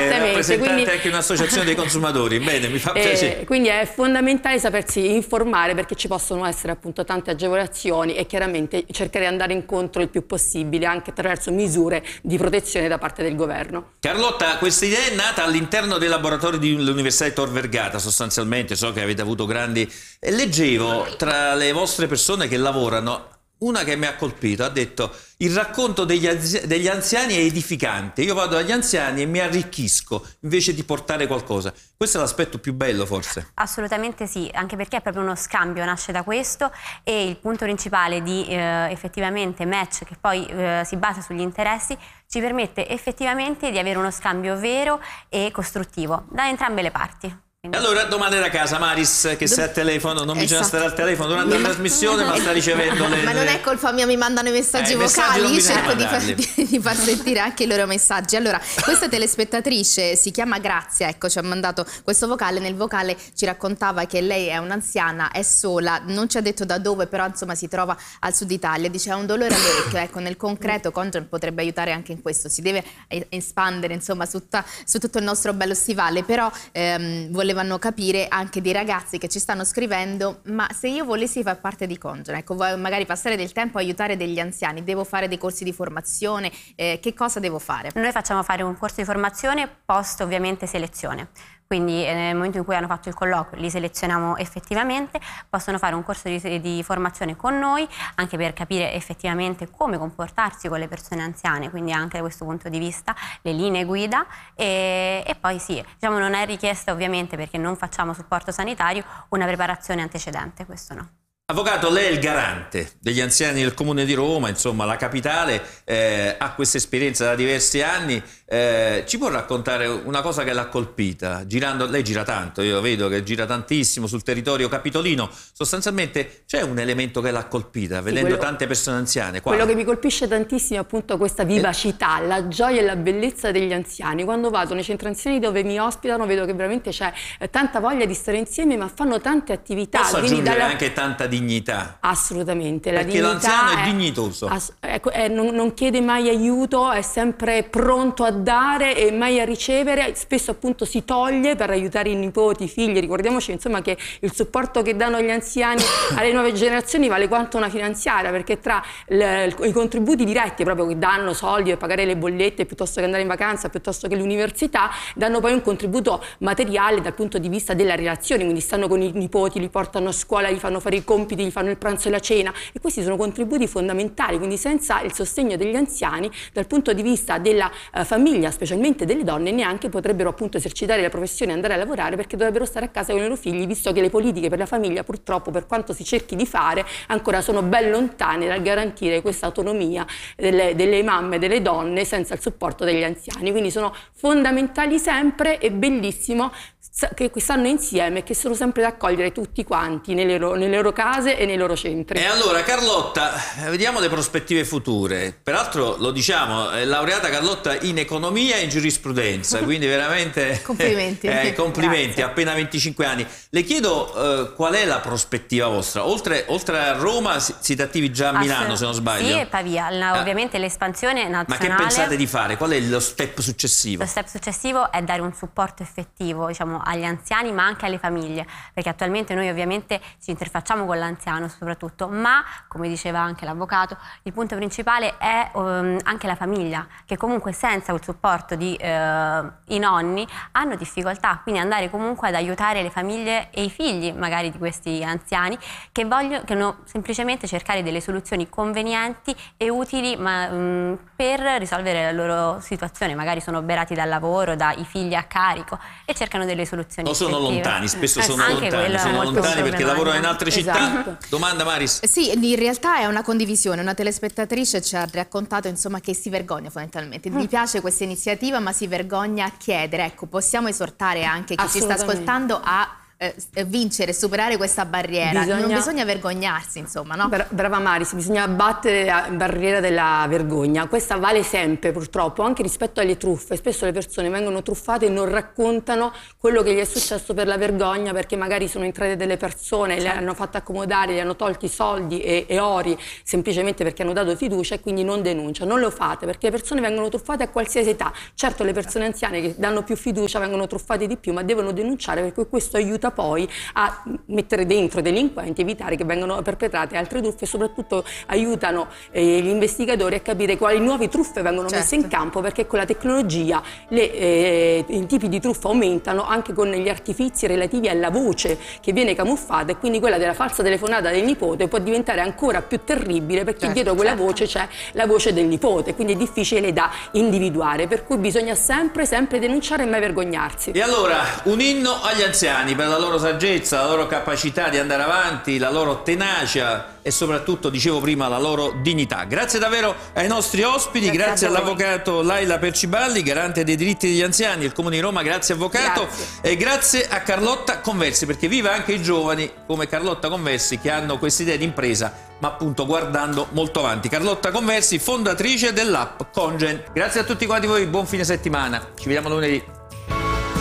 rappresentante anche un'associazione dei consumatori, bene, mi fa piacere. Quindi è fondamentale sapersi informare, perché ci possono essere appunto tante agevolazioni e chiaramente cercare di andare incontro il più possibile anche attraverso misure di protezione da parte del governo. Carlotta, questa idea è nata all'interno del laboratorio dell'Università di Tor Vergata, sostanzialmente, so che avete avuto grandi... Leggevo tra le vostre persone che lavorano, una che mi ha colpito, ha detto: il racconto degli anziani è edificante, io vado agli anziani e mi arricchisco invece di portare qualcosa. Questo è l'aspetto più bello, forse? Assolutamente sì, anche perché è proprio uno scambio, nasce da questo, e il punto principale di effettivamente match, che poi si basa sugli interessi, ci permette effettivamente di avere uno scambio vero e costruttivo da entrambe le parti. Allora, domande da casa, Maris, che sei al telefono, non bisogna stare al telefono durante la trasmissione, ma sta ricevendo le... Ma non è colpa mia, mi mandano i messaggi vocali, io cerco di far sentire anche i loro messaggi. Allora, questa telespettatrice si chiama Grazia, ecco, ci ha mandato questo vocale. Nel vocale ci raccontava che lei è un'anziana, è sola, non ci ha detto da dove, però insomma si trova al sud Italia, dice ha un dolore all'orecchio, ecco, nel concreto Congen potrebbe aiutare anche in questo, si deve espandere insomma su tutto il nostro bello stivale, però volevano capire anche dei ragazzi che ci stanno scrivendo: ma se io volessi far parte di Congen, ecco, magari passare del tempo a aiutare degli anziani, devo fare dei corsi di formazione, che cosa devo fare? Noi facciamo fare un corso di formazione post ovviamente selezione. Quindi nel momento in cui hanno fatto il colloquio li selezioniamo effettivamente, possono fare un corso di formazione con noi anche per capire effettivamente come comportarsi con le persone anziane, quindi anche da questo punto di vista le linee guida, e poi sì, diciamo non è richiesta ovviamente, perché non facciamo supporto sanitario, una preparazione antecedente, questo no. Avvocato, lei è il garante degli anziani del Comune di Roma, insomma la capitale, ha questa esperienza da diversi anni, ci può raccontare una cosa che l'ha colpita? Girando, lei gira tanto, io vedo che gira tantissimo sul territorio capitolino, sostanzialmente c'è un elemento che l'ha colpita, vedendo tante persone anziane? Quale? Quello che mi colpisce tantissimo è appunto questa vivacità, la gioia e la bellezza degli anziani. Quando vado nei centri anziani dove mi ospitano vedo che veramente c'è tanta voglia di stare insieme, ma fanno tante attività. Posso aggiungere anche tanta dignità? Assolutamente, perché l'anziano è dignitoso, non chiede mai aiuto, è sempre pronto a dare e mai a ricevere, spesso appunto si toglie per aiutare i nipoti, i figli. Ricordiamoci insomma che il supporto che danno gli anziani alle nuove generazioni vale quanto una finanziaria, perché tra i contributi diretti proprio che danno soldi per pagare le bollette piuttosto che andare in vacanza, piuttosto che l'università, danno poi un contributo materiale dal punto di vista della relazione, quindi stanno con i nipoti, li portano a scuola, gli fanno fare i compiti, gli fanno il pranzo e la cena, e questi sono contributi fondamentali. Quindi senza il sostegno degli anziani dal punto di vista della famiglia, specialmente delle donne, neanche potrebbero appunto esercitare la professione e andare a lavorare, perché dovrebbero stare a casa con i loro figli, visto che le politiche per la famiglia purtroppo, per quanto si cerchi di fare, ancora sono ben lontane dal garantire questa autonomia delle mamme, delle donne, senza il supporto degli anziani. Quindi sono fondamentali sempre, e bellissimo che stanno insieme e che sono sempre da accogliere tutti quanti nelle loro case e nei loro centri. E allora Carlotta, vediamo le prospettive future. Peraltro lo diciamo, è laureata Carlotta in economia e in giurisprudenza, quindi veramente complimenti. Complimenti, appena 25 anni. Le chiedo qual è la prospettiva vostra? Oltre a Roma siete attivi già a Milano, se non sbaglio. Sì, e Pavia, ovviamente l'espansione nazionale. Ma che pensate di fare? Qual è lo step successivo? Lo step successivo è dare un supporto effettivo, diciamo, agli anziani ma anche alle famiglie, perché attualmente noi ovviamente ci interfacciamo con l'anziano soprattutto, ma come diceva anche l'avvocato, il punto principale è anche la famiglia, che comunque senza il supporto di i nonni hanno difficoltà, quindi andare comunque ad aiutare le famiglie e i figli magari di questi anziani che vogliono semplicemente cercare delle soluzioni convenienti e utili per risolvere la loro situazione, magari sono oberati dal lavoro, dai figli a carico, e cercano delle soluzioni o sono effettive. Lontani, spesso sono lontani perché lavorano in altre città. Esatto. Domanda Maris? Sì, in realtà è una condivisione, una telespettatrice ci ha raccontato insomma che si vergogna fondamentalmente, gli piace questa iniziativa ma si vergogna a chiedere, ecco, possiamo esortare anche chi ci sta ascoltando a vincere, superare questa barriera, non bisogna vergognarsi, insomma, no? Brava Maris, bisogna abbattere la barriera della vergogna. Questa vale sempre, purtroppo, anche rispetto alle truffe. Spesso le persone vengono truffate e non raccontano quello che gli è successo per la vergogna, perché magari sono entrate delle persone, le hanno fatte accomodare, gli hanno tolti soldi e ori semplicemente perché hanno dato fiducia, e quindi non denunciano. Non lo fate, perché le persone vengono truffate a qualsiasi età. Certo, le persone anziane che danno più fiducia vengono truffate di più, ma devono denunciare, perché questo aiuta poi a mettere dentro delinquenti, evitare che vengano perpetrate altre truffe, e soprattutto aiutano gli investigatori a capire quali nuove truffe vengono messe in campo, perché con la tecnologia i tipi di truffa aumentano, anche con gli artifizi relativi alla voce che viene camuffata, e quindi quella della falsa telefonata del nipote può diventare ancora più terribile, perché dietro quella voce c'è la voce del nipote, quindi è difficile da individuare, per cui bisogna sempre denunciare e mai vergognarsi. E allora, un inno agli anziani per la loro saggezza, la loro capacità di andare avanti, la loro tenacia e soprattutto, dicevo prima, la loro dignità. Grazie davvero ai nostri ospiti, grazie all'avvocato Laila Perciballi, garante dei diritti degli anziani del Comune di Roma, grazie avvocato, e grazie a Carlotta Conversi, perché viva anche i giovani come Carlotta Conversi che hanno questa idea di impresa, ma appunto guardando molto avanti. Carlotta Conversi, fondatrice dell'app Congen. Grazie a tutti quanti voi, buon fine settimana, ci vediamo lunedì.